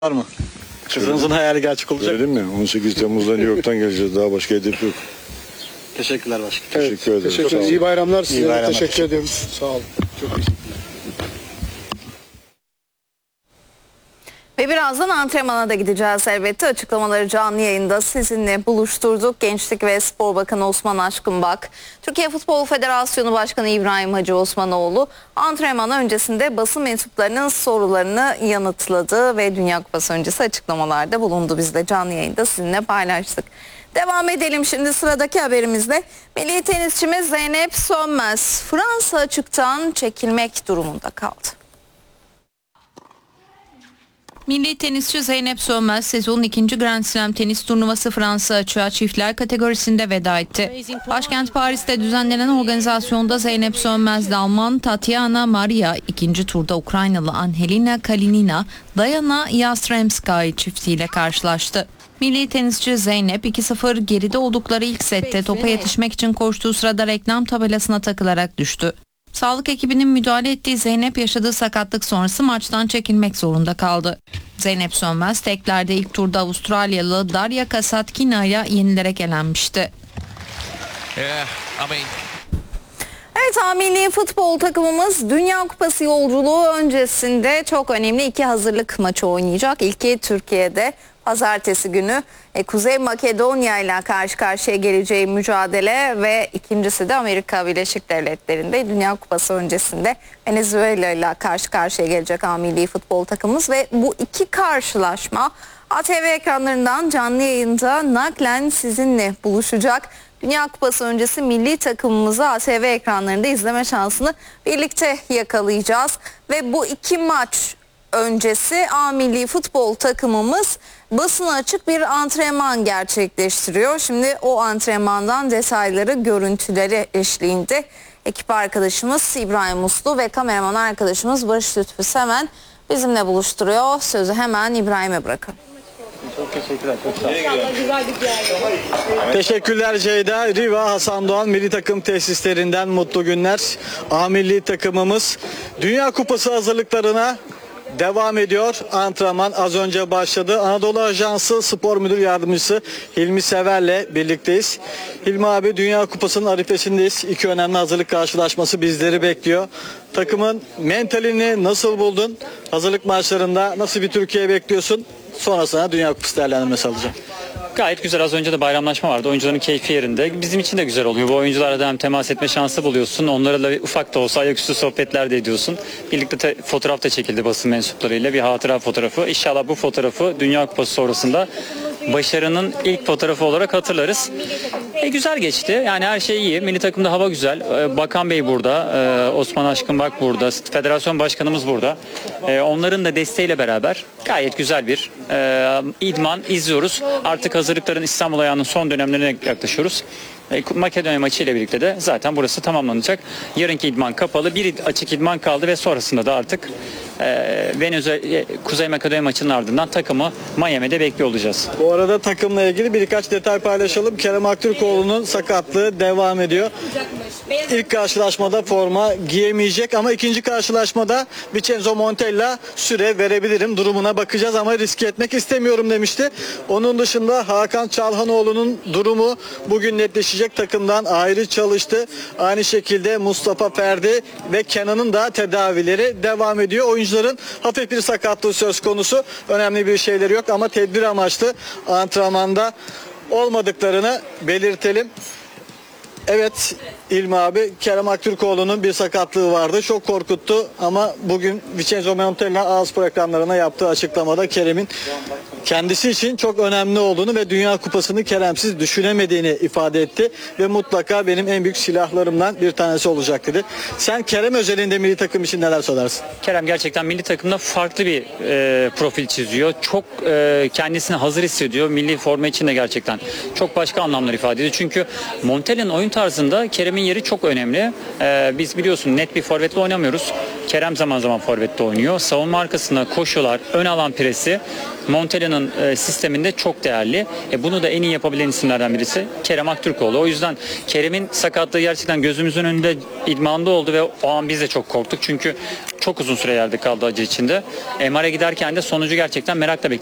Var mı? Kızınızın hayali gerçek olacak. Öyle mi? 18 Temmuz'da New York'tan geleceğiz. Daha başka hedef yok. Teşekkürler başkanım. Teşekkür ederim. Teşekkür ederiz. İyi bayramlar size. İyi bayramlar. Teşekkür ediyorum. Sağ olun. Çok teşekkür. Ve birazdan antrenmana da gideceğiz elbette. Açıklamaları canlı yayında sizinle buluşturduk. Gençlik ve Spor Bakanı Osman Aşkınbak, Türkiye Futbol Federasyonu Başkanı İbrahim Hacı Osmanoğlu antrenman öncesinde basın mensuplarının sorularını yanıtladı ve Dünya Kupası öncesi açıklamalarda bulundu. Biz de canlı yayında sizinle paylaştık. Devam edelim şimdi sıradaki haberimizle. Milli tenisçimiz Zeynep Sönmez Fransa açıktan çekilmek durumunda kaldı. Milli tenisçi Zeynep Sönmez sezonun 2. Grand Slam tenis turnuvası Fransa açığa çiftler kategorisinde veda etti. Başkent Paris'te düzenlenen organizasyonda Zeynep Sönmez, Alman Tatiana Maria, ikinci turda Ukraynalı Angelina Kalinina, Diana Yastremskaya çiftiyle karşılaştı. Milli tenisçi Zeynep 2-0 geride oldukları ilk sette topa yetişmek için koştuğu sırada reklam tabelasına takılarak düştü. Sağlık ekibinin müdahale ettiği Zeynep yaşadığı sakatlık sonrası maçtan çekilmek zorunda kaldı. Zeynep Sönmez teklerde ilk turda Avustralyalı Darya Kasatkina'ya yenilerek elenmişti. Evet, milli futbol takımımız Dünya Kupası yolculuğu öncesinde çok önemli 2 hazırlık maçı oynayacak. İlki Türkiye'de pazartesi günü Kuzey Makedonya ile karşı karşıya geleceği mücadele ve ikincisi de Amerika Birleşik Devletleri'nde Dünya Kupası öncesinde Venezuela ile karşı karşıya gelecek milli futbol takımımız ve bu 2 karşılaşma ATV ekranlarından canlı yayında naklen sizinle buluşacak. Dünya Kupası öncesi milli takımımızı ATV ekranlarında izleme şansını birlikte yakalayacağız ve bu 2 maç öncesi milli futbol takımımız basına açık bir antrenman gerçekleştiriyor. Şimdi o antrenmandan detayları, görüntüleri eşliğinde ekip arkadaşımız İbrahim Uslu ve kameraman arkadaşımız Barış Lütfü Semen bizimle buluşturuyor. Sözü hemen İbrahim'e bırakın. Çok teşekkürler. Çok sağ olun. Teşekkürler Ceyda. Riva Hasan Doğan milli takım tesislerinden mutlu günler. Milli takımımız Dünya Kupası hazırlıklarına devam ediyor. Antrenman az önce başladı. Anadolu Ajansı Spor Müdür Yardımcısı Hilmi Sever'le birlikteyiz. Hilmi abi, Dünya Kupası'nın arifesindeyiz. 2 önemli hazırlık karşılaşması bizleri bekliyor. Takımın mentalini nasıl buldun? Hazırlık maçlarında nasıl bir Türkiye bekliyorsun? Sonrasında Dünya Kupası değerlendirmesi alacağım. Gayet güzel. Az önce de bayramlaşma vardı. Oyuncuların keyfi yerinde. Bizim için de güzel oluyor. Bu oyuncularla da hem temas etme şansı buluyorsun. Onlarla ufak da olsa ayaküstü sohbetler de ediyorsun. Birlikte fotoğraf da çekildi basın mensuplarıyla. Bir hatıra fotoğrafı. İnşallah bu fotoğrafı Dünya Kupası sonrasında başarının ilk fotoğrafı olarak hatırlarız. Güzel geçti. Yani her şey iyi. Milli takımda hava güzel. Bakan Bey burada. Osman Aşkınbak burada. Federasyon Başkanımız burada. Onların da desteğiyle beraber gayet güzel bir idman izliyoruz. Artık hazırlıkların İstanbul ayağının son dönemlerine yaklaşıyoruz. Makedonya maçı ile birlikte de zaten burası tamamlanacak. Yarınki idman kapalı. Bir açık idman kaldı ve sonrasında da artık Kuzey Makedonya maçının ardından takımı Miami'de bekliyor olacağız. Bu arada takımla ilgili birkaç detay paylaşalım. Kerem Aktürkoğlu'nun sakatlığı devam ediyor. İlk karşılaşmada forma giyemeyecek ama ikinci karşılaşmada Vincenzo Montella süre verebilirim durumuna bakacağız ama riske etmek istemiyorum demişti. Onun dışında Hakan Çalhanoğlu'nun durumu bugün netleşecek. Takımdan ayrı çalıştı. Aynı şekilde Mustafa Ferdi ve Kenan'ın da tedavileri devam ediyor. Oyuncuların hafif bir sakatlığı söz konusu. Önemli bir şeyleri yok ama tedbir amaçlı antrenmanda olmadıklarını belirtelim. Evet İlmi abi, Kerem Aktürkoğlu'nun bir sakatlığı vardı. Çok korkuttu ama bugün Vincenzo Montella A-Spor ekranlarına yaptığı açıklamada Kerem'in kendisi için çok önemli olduğunu ve Dünya Kupası'nı Kerem'siz düşünemediğini ifade etti ve mutlaka benim en büyük silahlarımdan bir tanesi olacak dedi. Sen Kerem özelinde milli takım için neler söylersin? Kerem gerçekten milli takımda farklı bir profil çiziyor. Çok kendisini hazır hissediyor. Milli forma için de gerçekten çok başka anlamlar ifade ediyor. Çünkü Montella'nın oyun tarzında Kerem'in yeri çok önemli. Biz biliyorsun net bir forvetle oynamıyoruz. Kerem zaman zaman forvette oynuyor. Savunma arkasında koşular, ön alan presi Montella'nın sisteminde çok değerli. Bunu da en iyi yapabilen isimlerden birisi Kerem Aktürkoğlu. O yüzden Kerem'in sakatlığı gerçekten gözümüzün önünde idmanda oldu ve o an biz de çok korktuk. Çünkü çok uzun süre yerde kaldı acı içinde. MR'a giderken de sonucu gerçekten merakla bekledik.